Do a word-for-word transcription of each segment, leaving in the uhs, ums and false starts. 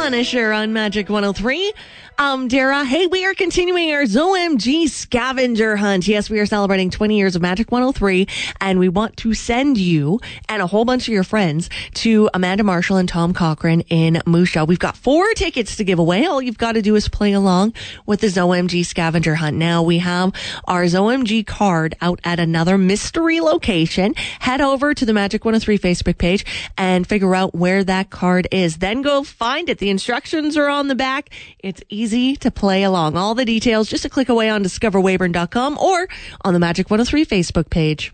Punisher on Magic one oh three. Um, Dara, hey, we are continuing our Z O M G scavenger hunt. Yes, we are celebrating twenty years of Magic one oh three, and we want to send you and a whole bunch of your friends to Amanda Marshall and Tom Cochran in Moose Jaw. We've got four tickets to give away. All you've got to do is play along with the Z O M G scavenger hunt. Now, we have our Z O M G card out at another mystery location. Head over to the Magic one oh three Facebook page and figure out where that card is. Then go find it. The instructions are on the back. It's easy to play along. All the details just a click away on discover weyburn dot com or on the Magic one oh three Facebook page.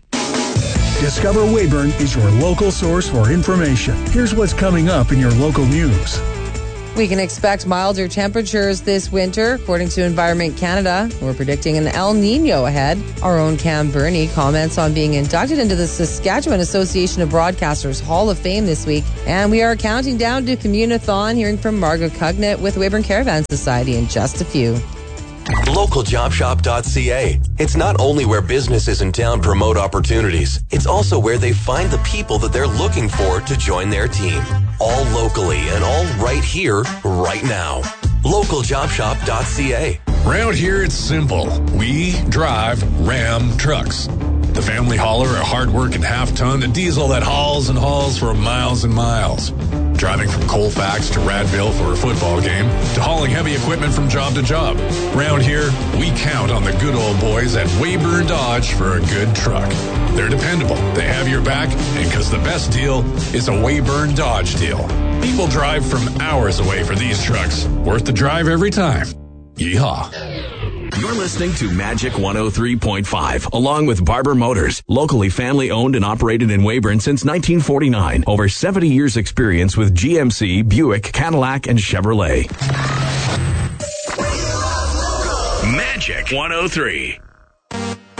Discover Weyburn is your local source for information. Here's what's coming up in your local news. We can expect milder temperatures this winter, according to Environment Canada. We're predicting an El Nino ahead. Our own Cam Burney comments on being inducted into the Saskatchewan Association of Broadcasters Hall of Fame this week. And we are counting down to Communathon, hearing from Margot Cugnett with Weyburn Caravan Society in just a few. local job shop dot c a. It's not only where businesses in town promote opportunities, it's also where they find the people that they're looking for to join their team. All locally and all right here, right now. local job shop dot c a. Round here, it's simple. We drive Ram trucks. The family hauler, a hard-working half-ton, a diesel that hauls and hauls for miles and miles. Driving from Colfax to Radville for a football game, to hauling heavy equipment from job to job. Round here, we count on the good old boys at Weyburn Dodge for a good truck. They're dependable, they have your back, and because the best deal is a Weyburn Dodge deal. People drive from hours away for these trucks. Worth the drive every time. Yeehaw. You're listening to Magic one oh three point five, along with Barber Motors, locally family-owned and operated in Weyburn since nineteen forty-nine. Over seventy years experience with G M C, Buick, Cadillac, and Chevrolet. Magic one oh three.